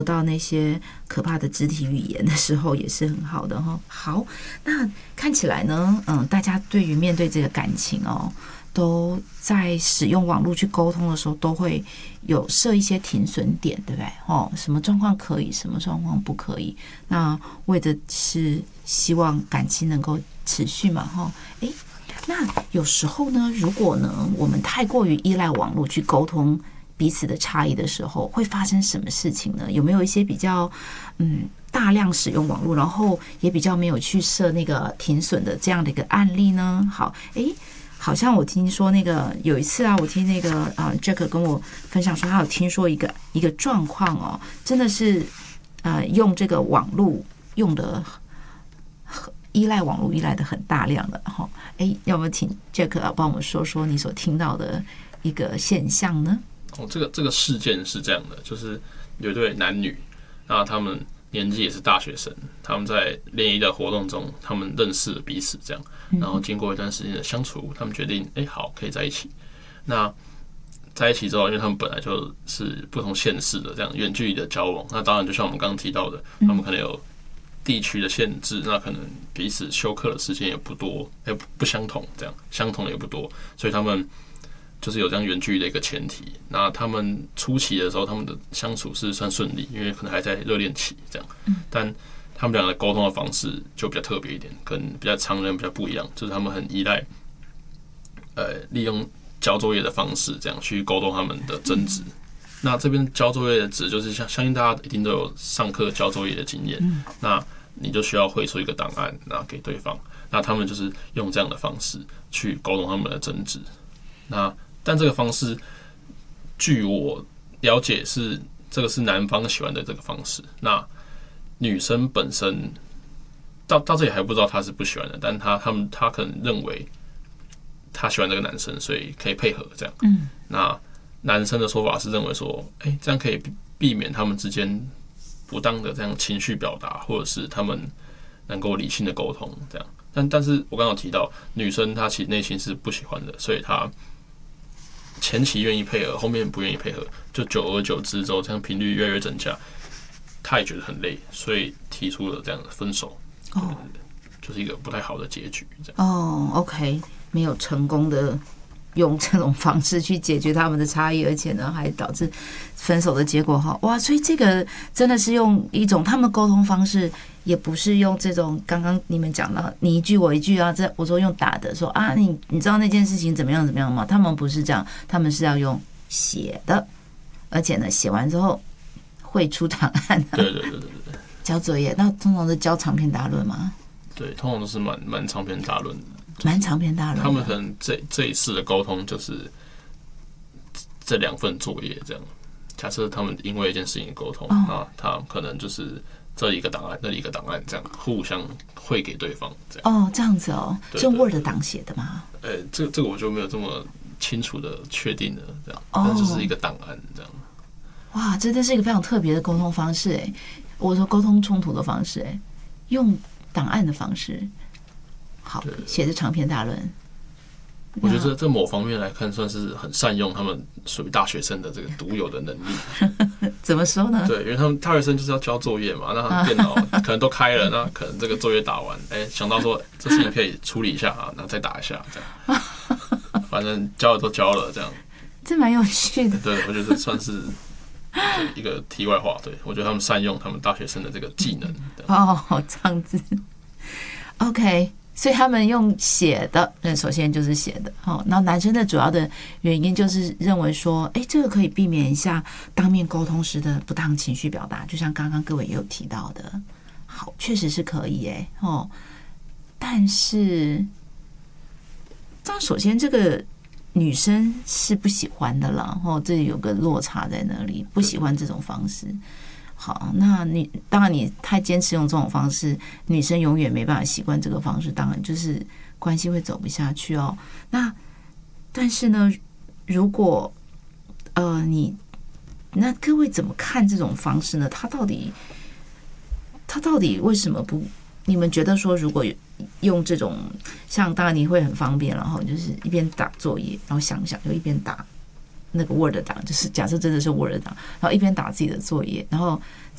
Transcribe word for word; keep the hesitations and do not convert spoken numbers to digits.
到那些可怕的肢体语言的时候，也是很好的哈。好，那看起来呢，嗯，大家对于面对这个感情哦，都在使用网络去沟通的时候，都会有设一些停损点，对不对？哦，什么状况可以，什么状况不可以？那为的是希望感情能够持续嘛，哈。哎，那有时候呢，如果呢，我们太过于依赖网络去沟通彼此的差异的时候，会发生什么事情呢？有没有一些比较嗯大量使用网络，然后也比较没有去设那个停损的这样的一个案例呢？好，诶，好像我听说那个有一次啊，我听那个啊 Jack 跟我分享说，他有听说一个一个状况哦，真的是呃用这个网络用的依赖网络依赖的很大量的哈。诶，要不要请 Jack 啊帮我们说说你所听到的一个现象呢？ 哦，这个这个事件是这样的，就是有一对男女，那他们年纪也是大学生，他们在联谊的活动中，他们认识了彼此，这样，然后经过一段时间的相处，他们决定，哎，好，可以在一起。那在一起之后，因为他们本来就是不同县市的这样远距离的交往，那当然就像我们刚刚提到的，他们可能有地区的限制，那可能彼此休课的时间也不多，哎，不相同，这样相同的也不多，所以他们就是有这样远距离的一个前提。那他们初期的时候，他们的相处是算顺利，因为可能还在热恋期这样。但他们两个沟通的方式就比较特别一点，跟比较常人比较不一样，就是他们很依赖，呃，利用交作业的方式这样去沟通他们的争执。那这边交作业的指就是相相信大家一定都有上课交作业的经验，那你就需要绘出一个档案，拿给对方。那他们就是用这样的方式去沟通他们的争执。那但这个方式，据我了解是这个是男方喜欢的这个方式。那女生本身到到这里还不知道她是不喜欢的，但她他们她可能认为她喜欢这个男生，所以可以配合这样。嗯，那男生的说法是认为说，哎、欸，这样可以避免他们之间不当的这样情绪表达，或者是他们能够理性的沟通这样。但但是我刚刚有提到，女生她其实内心是不喜欢的，所以她前期愿意配合，后面不愿意配合，就久而久之之后，这样频率越来越增加，她也觉得很累，所以提出了这样的分手。哦，就是一个不太好的结局。这样哦 ，OK， 没有成功的用这种方式去解决他们的差异，而且呢，还导致分手的结果哈。哇，所以这个真的是用一种他们的沟通方式，也不是用这种刚刚你们讲到你一句我一句啊，这我说用打的说啊，你你知道那件事情怎么样怎么样吗？他们不是这样，他们是要用写的，而且呢，写完之后会出档案、啊， 对对对对对， 交作业。那通常是交长篇大论吗？ 对，通常都是蛮蛮长篇大论的。 蛮长篇大论， 他们可能这这一次的沟通就是这两份作业这样。假设他们因为一件事情沟通，那、哦、他可能就是这里一个档案，那里一个档案，这样互相汇给对方这样。 哦，这样子哦，是用 Word 档写的吗？ 呃、欸，这个这个我就没有这么清楚的确定了，这样，但就是一个档案这样。 哇，这真是一个非常特别的沟通方式哎！我说沟通冲突的方式哎，用档案的方式。好，写的长篇大论， 我觉得这这某方面来看，算是很善用他们属于大学生的这个独有的能力。 怎么说呢？ 对，因为他们大学生就是要交作业嘛，那他们电脑可能都开了，那可能这个作业打完，哎、欸，想到说这事情可以处理一下啊，然后再打一下，这样，反正交了都交了，这样， 这蛮有趣的。 对，我觉得这算是一个题外话。对，我觉得他们善用他们大学生的这个技能。 哦，这样子 ，OK。所以他们用写的，那首先就是写的，哦，然后男生的主要的原因就是认为说，哎，这个可以避免一下当面沟通时的不当情绪表达，就像刚刚各位也有提到的，好，确实是可以，哎，哦，但是，但首先这个女生是不喜欢的啦，哦，这里有个落差在那里，不喜欢这种方式。好，那你当然你太坚持用这种方式，女生永远没办法习惯这个方式，当然就是关系会走不下去哦。那但是呢，如果呃你那各位怎么看这种方式呢？他到底他到底为什么不？你们觉得说，如果用这种像当然你会很方便，然后就是一边打作业，然后想想就一边打。那个 Word 档就是假设真的是 Word 档，然后一边打自己的作业，然后